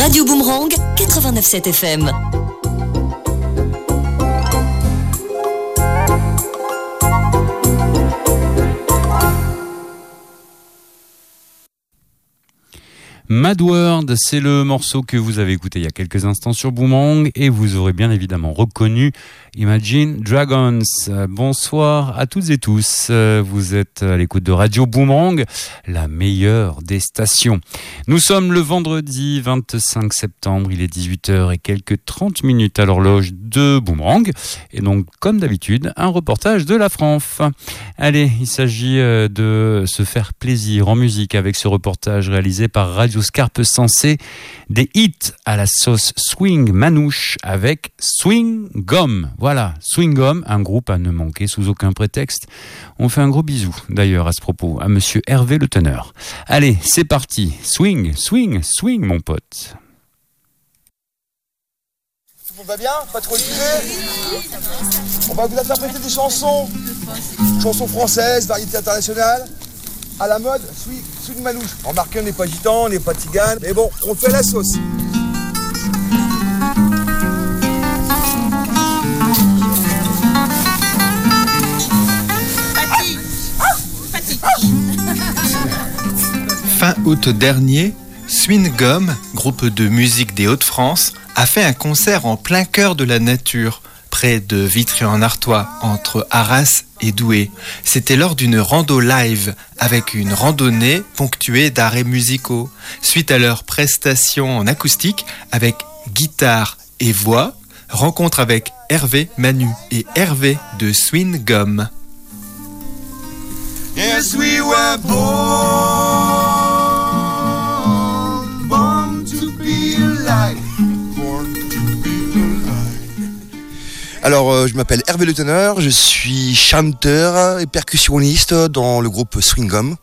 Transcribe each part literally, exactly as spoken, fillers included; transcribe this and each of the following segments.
Radio Boomerang quatre-vingt-neuf virgule sept F M. Mad World, c'est le morceau que vous avez écouté il y a quelques instants sur Boomerang et vous aurez bien évidemment reconnu Imagine Dragons. Bonsoir à toutes et tous, vous êtes à l'écoute de Radio Boomerang, la meilleure des stations. Nous sommes le vendredi vingt-cinq septembre, il est dix-huit heures et quelques trente minutes à l'horloge de Boomerang et donc comme d'habitude un reportage de la Franf. Allez, il s'agit de se faire plaisir en musique avec ce reportage réalisé par Radio Scarpe Sensée, des hits à la sauce swing manouche avec Swing Gum. Voilà, Swing Gum, un groupe à ne manquer sous aucun prétexte. On fait un gros bisou d'ailleurs à ce propos à monsieur Hervé Le Teneur. Allez, c'est parti. Swing, swing, swing mon pote. Tout le monde va bien? Pas trop épuisé? On va vous interpréter des chansons. Chansons françaises, variétés internationales. À la mode, swing, swing manouche. Remarquez, on n'est pas gitan, on n'est pas tigane, mais bon, on fait la sauce. Fin août dernier, Swing Gum, groupe de musique des Hauts-de-France, a fait un concert en plein cœur de la nature, près de Vitry-en-Artois, entre Arras et Douai. C'était lors d'une rando live, avec une randonnée ponctuée d'arrêts musicaux, suite à leur prestation en acoustique, avec guitare et voix, rencontre avec Hervé, Manu et Hervé de Swing Gum. Yes, we were born, born to be alive. Alors, euh, je m'appelle Hervé Le Teneur, je suis chanteur et percussionniste dans le groupe Swing Gum.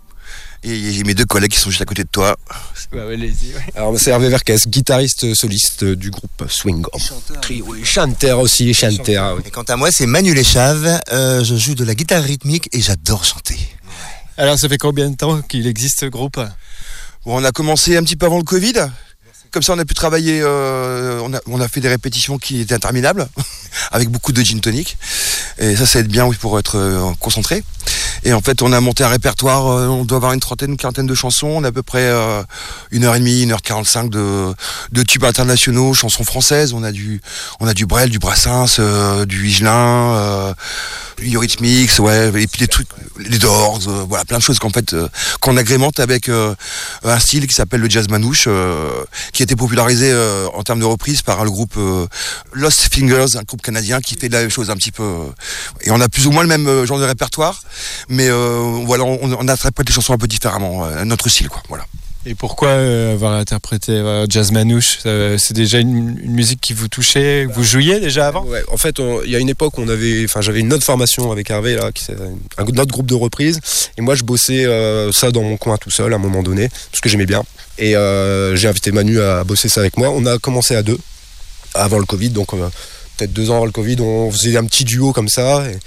Et j'ai mes deux collègues qui sont juste à côté de toi. Ouais, ouais, allez-y, ouais. Alors, c'est Hervé Verkès, guitariste soliste du groupe Swing Gum. Chanteur. Oui, chanteur aussi, chanteur. Oui. Et quant à moi, c'est Manu Léchave, euh, je joue de la guitare rythmique et j'adore chanter. Alors, ça fait combien de temps qu'il existe ce groupe? Bon, on a commencé un petit peu avant le Covid. Comme ça, on a pu travailler, euh, on, a, on a fait des répétitions qui étaient interminables, avec beaucoup de gin tonic. Et ça, ça aide bien oui, pour être euh, concentré. Et en fait, on a monté un répertoire, euh, on doit avoir une trentaine, une quarantaine de chansons. On a à peu près euh, une heure et demie, une heure quarante-cinq de, de tubes internationaux, chansons françaises. On a du, on a du Brel, du Brassens, euh, du Higelin, euh, du Eurythmics, ouais, et puis des trucs, les Doors, euh, voilà, plein de choses qu'en fait, euh, qu'on agrémente avec euh, un style qui s'appelle le jazz manouche, euh, qui a été popularisé euh, en termes de reprise par le groupe euh, Lost Fingers, un groupe canadien qui fait la même chose un petit peu. Euh, et on a plus ou moins le même euh, genre de répertoire, mais euh, voilà, on, on interprète les chansons un peu différemment, euh, notre style, quoi. Voilà. Et pourquoi euh, avoir interprété euh, jazz manouche? euh, C'est déjà une, une musique qui vous touchait, que vous jouiez déjà avant? Ouais, en fait, il y a une époque où on avait, enfin, j'avais une autre formation avec Hervé là, qui c'est un, un autre groupe de reprise, et moi je bossais euh, ça dans mon coin tout seul à un moment donné, parce que j'aimais bien. Et euh, j'ai invité Manu à bosser ça avec moi. On a commencé à deux avant le Covid, donc euh, peut-être deux ans avant le Covid, on faisait un petit duo comme ça. Et,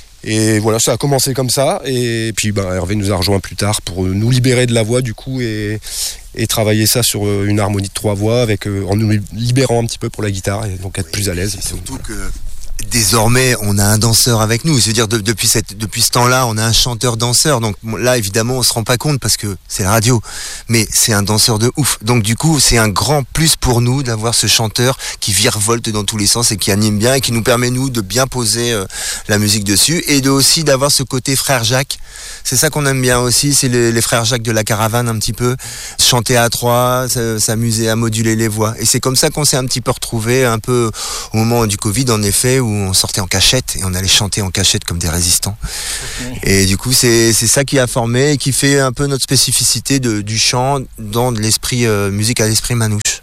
Et voilà, ça a commencé comme ça. Et puis bah, Hervé nous a rejoint plus tard pour nous libérer de la voix du coup et, et travailler ça sur une harmonie de trois voix avec, en nous libérant un petit peu pour la guitare et donc être oui, plus à l'aise. Surtout que désormais on a un danseur avec nous, c'est-à-dire de, depuis, cette, depuis ce temps-là on a un chanteur-danseur, donc là évidemment on se rend pas compte parce que c'est la radio, mais c'est un danseur de ouf, donc du coup c'est un grand plus pour nous d'avoir ce chanteur qui virevolte dans tous les sens et qui anime bien et qui nous permet nous de bien poser euh, la musique dessus et de aussi d'avoir ce côté frère Jacques. C'est ça qu'on aime bien aussi, c'est les, les frères Jacques de la caravane un petit peu, chanter à trois, s'amuser à moduler les voix. Et c'est comme ça qu'on s'est un petit peu retrouvés un peu au moment du Covid en effet, où on sortait en cachette et on allait chanter en cachette comme des résistants. Okay. Et du coup c'est, c'est ça qui a formé et qui fait un peu notre spécificité de, du chant dans de l'esprit euh, musique à l'esprit manouche.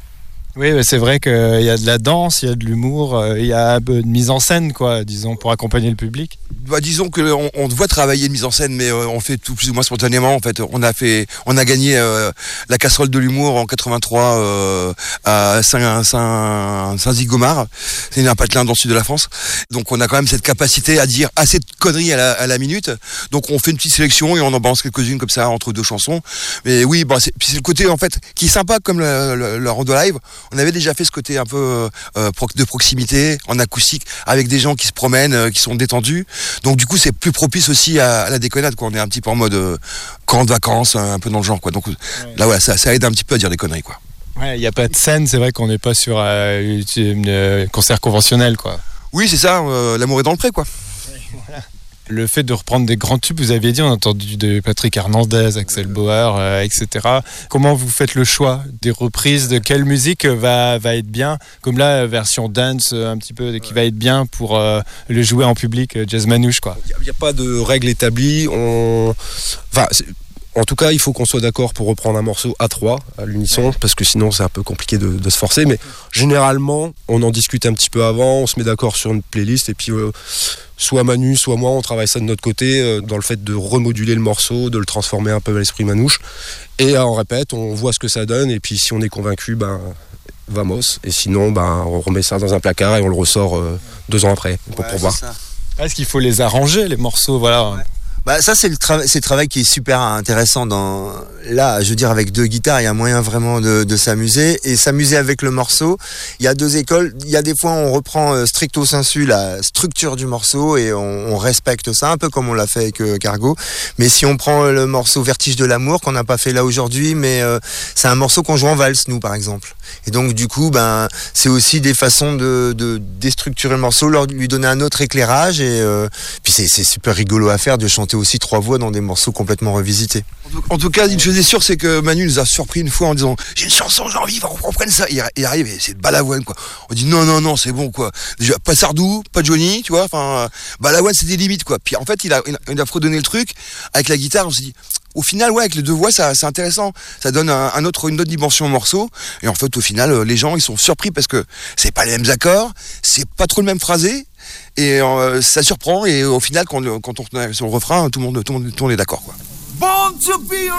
Oui, mais c'est vrai qu'il y a de la danse, il y a de l'humour, il y a un peu de mise en scène, quoi, disons, pour accompagner le public. Bah, disons que on, on voit travailler de mise en scène, mais euh, on fait tout plus ou moins spontanément. En fait, on a fait, on a gagné euh, la casserole de l'humour en quatre-vingt-trois euh, à Saint, Saint, Saint-Zygomar. C'est un patelin dans le sud de la France. Donc, on a quand même cette capacité à dire assez de conneries à la, à la minute. Donc, on fait une petite sélection et on en balance quelques-unes comme ça entre deux chansons. Mais oui, bah, c'est, puis c'est le côté en fait qui est sympa comme le, le, le Rondo Live. On avait déjà fait ce côté un peu euh, de proximité, en acoustique, avec des gens qui se promènent, euh, qui sont détendus. Donc du coup, c'est plus propice aussi à, à la déconnade, quoi. On est un petit peu en mode euh, camp de vacances, un peu dans le genre, quoi. Donc ouais. Là, voilà, ça, ça aide un petit peu à dire des conneries, quoi. Ouais, il n'y a pas de scène, c'est vrai qu'on n'est pas sur euh, un concert conventionnel, quoi. Oui, c'est ça, euh, l'amour est dans le pré, quoi. Voilà. Le fait de reprendre des grands tubes, vous aviez dit, on a entendu de Patrick Hernandez, Axel Bauer, euh, et cetera. Comment vous faites le choix des reprises, de quelle musique va, va être bien? Comme là, version dance, un petit peu, qui va être bien pour euh, le jouer en public, euh, jazz manouche, quoi. Il n'y a, a pas de règle établie. On... Enfin, en tout cas, il faut qu'on soit d'accord pour reprendre un morceau à trois, à l'unisson, parce que sinon c'est un peu compliqué de, de se forcer. Mais généralement, on en discute un petit peu avant, on se met d'accord sur une playlist, et puis euh, soit Manu, soit moi, on travaille ça de notre côté, euh, dans le fait de remoduler le morceau, de le transformer un peu à l'esprit manouche. Et euh, on répète, on voit ce que ça donne, et puis si on est convaincu, ben, vamos. Et sinon, ben, on remet ça dans un placard et on le ressort euh, deux ans après, pour, ouais, pour voir. Est-ce qu'il faut les arranger, les morceaux, voilà. Ouais. Bah ça c'est le, tra- c'est le travail qui est super intéressant dans là je veux dire avec deux guitares il y a moyen vraiment de, de s'amuser et s'amuser avec le morceau. Il y a deux écoles, il y a des fois on reprend euh, stricto sensu la structure du morceau et on, on respecte ça un peu comme on l'a fait avec euh, Cargo, mais si on prend le morceau Vertige de l'amour qu'on n'a pas fait là aujourd'hui, mais euh, c'est un morceau qu'on joue en valse nous par exemple, et donc du coup ben c'est aussi des façons de, de déstructurer le morceau, leur, lui donner un autre éclairage et euh, puis c'est, c'est super rigolo à faire de chanter aussi trois voix dans des morceaux complètement revisités. En tout cas, une chose est sûre, c'est que Manu nous a surpris une fois en disant j'ai une chanson, j'ai envie, on reprenne ça. Il, il arrive et c'est de Balavoine, quoi. On dit non, non, non, c'est bon, quoi. Déjà, pas Sardou, pas Johnny, tu vois. Enfin, Balavoine, c'est des limites, quoi. Puis en fait, il a, il a fredonné le truc avec la guitare. On s'est dit, au final, ouais, avec les deux voix, ça, c'est intéressant. Ça donne un, un autre, une autre dimension au morceau. Et en fait, au final, les gens, ils sont surpris parce que c'est pas les mêmes accords, c'est pas trop le même phrasé. Et euh, ça surprend, et au final quand, quand on retourne sur le refrain, tout le monde, tout le monde, tout le monde est d'accord, quoi. Born to be